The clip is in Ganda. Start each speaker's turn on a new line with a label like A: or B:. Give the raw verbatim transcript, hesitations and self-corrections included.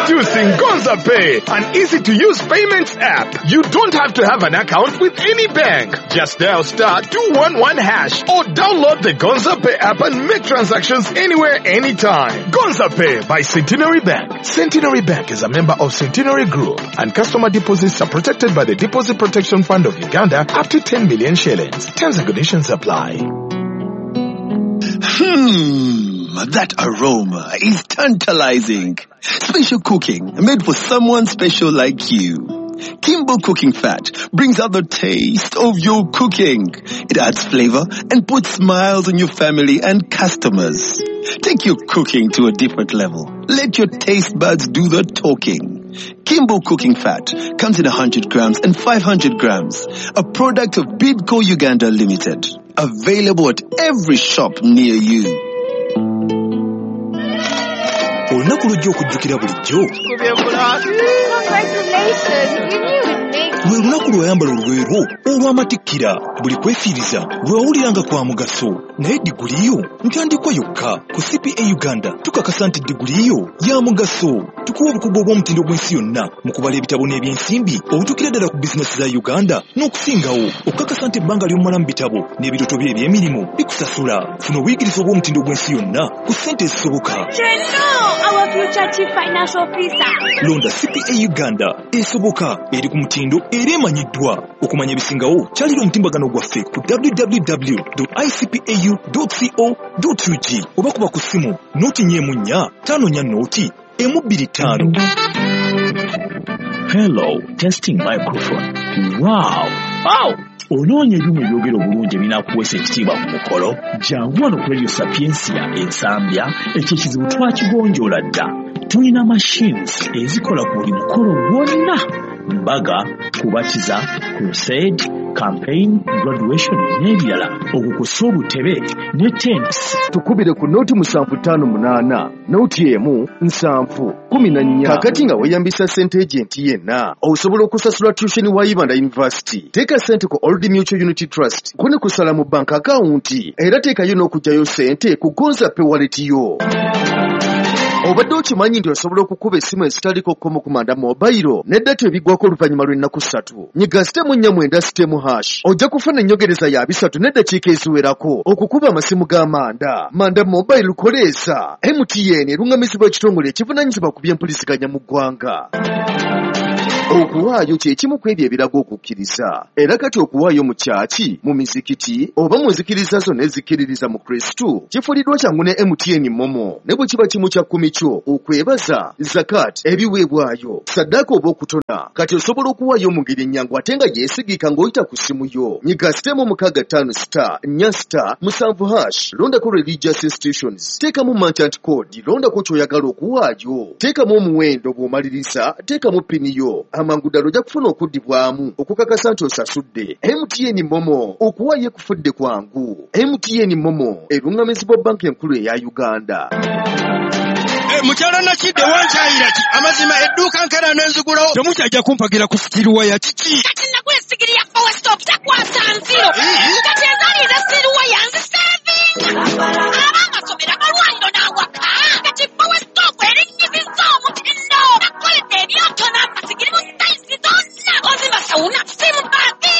A: Introducing Gonza Pay, an easy-to-use payments app. You don't have to have an account with any bank. Just dial star two one one hash or download the Gonza Pay app and make transactions anywhere, anytime. Gonza Pay by Centenary Bank. Centenary Bank is a member of Centenary Group, and customer deposits are protected by the Deposit Protection Fund of Uganda up to ten million shillings. Terms and conditions apply.
B: Hmm, that aroma is tantalizing. Special cooking made for someone special like you. Kimbo Cooking Fat brings out the taste of your cooking. It adds flavor and puts smiles on your family and customers. Take your cooking to a different level. Let your taste buds do the talking. Kimbo Cooking Fat comes in one hundred grams and five hundred grams. A product of Bidco Uganda Limited. Available at every shop near you.
C: Olunaku lujja okujjukira bulijjo. Lwe lunaku lw'oyambala olweru olw'amatikkira buli kwefiiriza lw'owuliranga kwa mugaso. Naye digguliyo ntandikwa yokka ku C P A Uganda tukakasa nti digguliyo ya mugaso. Tukuwa obukugu obw'omutindo gw'ensi yonna mu kubala ebitabo n'ebyensimbi obutuukira ddala ku bizinesi za Uganda n'okusingawo okukakasa nti ebbanga ly'omala mu bitabo n'ebirooto bye eby'emirimu bikusasula. Funa obuyigiriza obw'omutindo gw'ensi yonna ku ssente ezisoboka.
D: Our future chief financial officer.
C: Londa C P A Uganda esoboka eri ku mutindo era emanyiddwa. Okumanya ebisingawo kyalira omutimbagano gwaffe ku w w w dot i c p a u dot co dot u g oba kuba ku ssimu nooti nnya nnya ttaano nnya nooti emu bbiri ttaano.
E: Hello, testing microphone. Wow. Wow. Onoonya ebyuma ebyogera obulungi ebinaakuweesa ekitiibwa ku mukolo. Jangu wano ku Radio Sapiensia Ensambya, ekyo ekizibu twakigonjoola dda. Tulina machines ezikola ku buli mukolo gwonna. Mbaga, kubatiza, crusade, campaign, graduation n'ebirala. Okukusa obutebe ne tents.
F: Tukubire ku nooti musanvu ttaano munaana, nooti emu nsanvu kumi na nnya. Kakati nga weeyambisa ssente agenti yenna osobola okusasula tuition wa Ibanda University. Teeka ssente ku Old Mutual Unity Trust kune kusala mu bank account era teekayo n'okugyayo ssente ku Gonza Pay wallet yo. Obadde okimanyi nti osobola okukuba essimu ezitaliko kkomo ku manda mobile n'eddata ebiggwako oluvannyuma lw'ennaku ssatu. Nyiga sitemu nnya mwenda sitemu hash ojja kufuna ennyongereza ya bisatu n'eddakiika eziwerako okukuba amasimu g'amanda. Manda mobile lukoleeza M T N eruŋŋamizibwa ekitongole ekivunaanyizibwa ku by'empuliziganya mu ggwanga. Okuwaayo kye kimu ku ebyo ebiraga okukkiriza. Era kati okuwaayo mu kyaki, mu mizikiti oba mu nzikiriza zonna ezikiririza mu Kristu kifuuliddwa kyangu ne M T N Momo. Ne bwe kiba kimu kya kkumi kyo okwebaza zakat ebiweebwayo saddaaka oba okutona kati osobola okuwaayo mu ngeri ennyangu ate nga yeesigika ng'oyita ku ssimu yo. Nyiga sitemu mukaaga ttaano sita nnya sita musanvu hash londako religious institutions. Teekamu merchant code londako ky'oyagala okuwaayo. Teekamu omuwendo bw'omaliriza teekamu pini yo. Amangu ddala ojja kufuna okuddibwamu okukakasa nti osasudde. M T N Momo okuwaayo ekufudde kwangu. M T N Momo eruŋŋamizibwa banka enkulu eya Uganda.
B: Mukyala nakidde wankyayira ki amazima edduuka nkera n'enzigulawo temukyajja kumpagira ku sikiriwa ya kiki
D: Kati nagwe sigiri ya Power Stop takwasa nziro.